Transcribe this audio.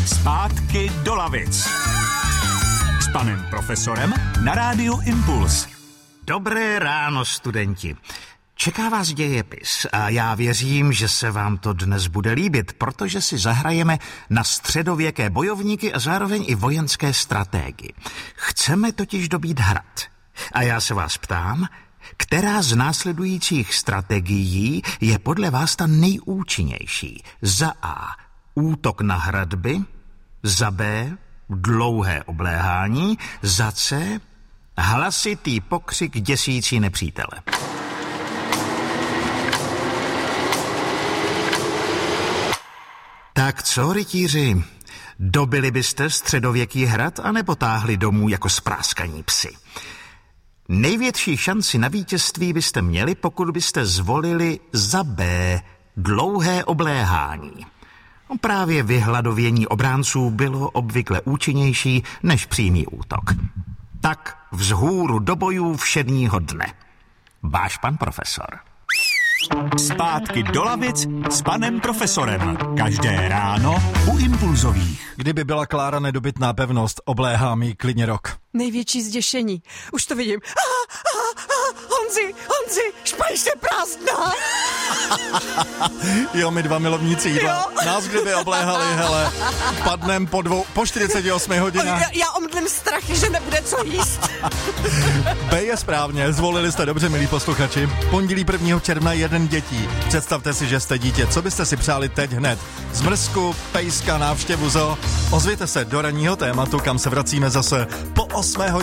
Zpátky do lavic. S panem profesorem na rádiu Impuls. Dobré ráno, studenti. Čeká vás dějepis a já věřím, že se vám to dnes bude líbit, protože si zahrajeme na středověké bojovníky a zároveň i vojenské stratégy. Chceme totiž dobít hrad. A já se vás ptám, která z následujících strategií je podle vás ta nejúčinnější? Za A. Útok na hradby, za B. Dlouhé obléhání, za C. Hlasitý pokřik děsící nepřítele. Tak co, rytíři? Dobili byste středověký hrad anebo táhli domů jako spráskaní psi? Největší šanci na vítězství byste měli, pokud byste zvolili za B. Dlouhé obléhání. Právě vyhladovění obránců bylo obvykle účinnější než přímý útok. Tak vzhůru do bojů všedního dne. Váš pan profesor. Zpátky do lavic s panem profesorem. Každé ráno u Impulzových. Kdyby byla Klára nedobytná pevnost, obléhám jí klidně rok. Největší zděšení. Už to vidím. Honzi, špajš je prázdná. Jo, my dva milovníci jídla. Nás kdyby obléhali, hele, padnem po 48 hodinách. Já omdlím strachy, že nebude co jíst. B je správně, zvolili jste dobře, milí posluchači. Pondělí 1. června 1 dětí. Představte si, že jste dítě. Co byste si přáli teď hned? Zmrzku, pejska, návštěvu zoo? Ozvěte se do ranního tématu, kam se vracíme zase po 8 hodině.